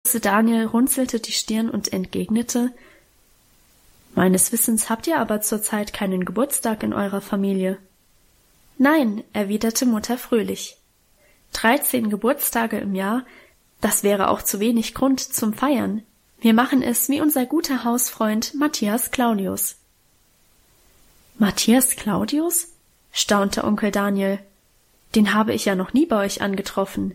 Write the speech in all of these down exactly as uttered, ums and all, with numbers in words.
kurze Daniel runzelte die Stirn und entgegnete: »Meines Wissens habt ihr aber zurzeit keinen Geburtstag in eurer Familie.« »Nein«, erwiderte Mutter fröhlich. »Dreizehn Geburtstage im Jahr, das wäre auch zu wenig Grund zum Feiern. Wir machen es wie unser guter Hausfreund Matthias Claudius.« »Matthias Claudius?« staunte Onkel Daniel. »Den habe ich ja noch nie bei euch angetroffen.«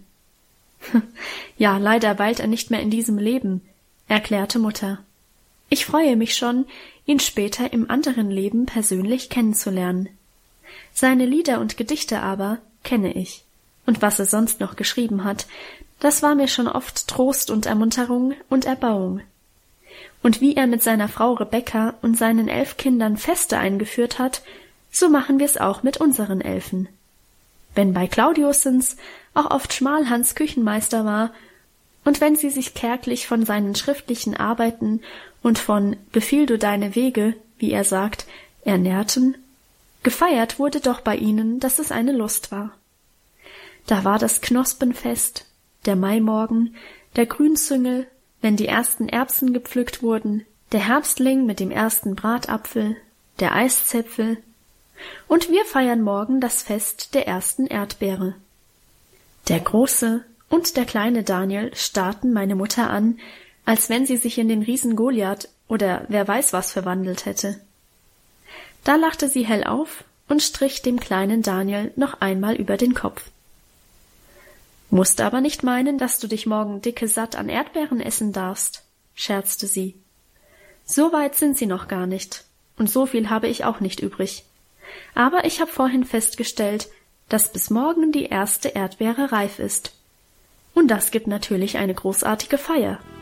»Ja, leider weilt er nicht mehr in diesem Leben«, erklärte Mutter. »Ich freue mich schon, ihn später im anderen Leben persönlich kennenzulernen. Seine Lieder und Gedichte aber kenne ich. Und was er sonst noch geschrieben hat, das war mir schon oft Trost und Ermunterung und Erbauung. Und wie er mit seiner Frau Rebekka und seinen elf Kindern Feste eingeführt hat, so machen wir's auch mit unseren Elfen. Wenn bei Claudiusens auch oft Schmalhans Küchenmeister war, und wenn sie sich kärglich von seinen schriftlichen Arbeiten und von »Befiehl du deine Wege«, wie er sagt, ernährten, gefeiert wurde doch bei ihnen, dass es eine Lust war. Da war das Knospenfest, der Maimorgen, der Grünzüngel, wenn die ersten Erbsen gepflückt wurden, der Herbstling mit dem ersten Bratapfel, der Eiszäpfel, und wir feiern morgen das Fest der ersten Erdbeere. Der große und der kleine Daniel starrten meine Mutter an, als wenn sie sich in den Riesen Goliath oder wer weiß was verwandelt hätte. Da lachte sie hell auf und strich dem kleinen Daniel noch einmal über den Kopf. »Musst aber nicht meinen, dass du dich morgen dicke satt an Erdbeeren essen darfst«, scherzte sie. »So weit sind sie noch gar nicht, und so viel habe ich auch nicht übrig. Aber ich habe vorhin festgestellt, dass bis morgen die erste Erdbeere reif ist. Und das gibt natürlich eine großartige Feier.«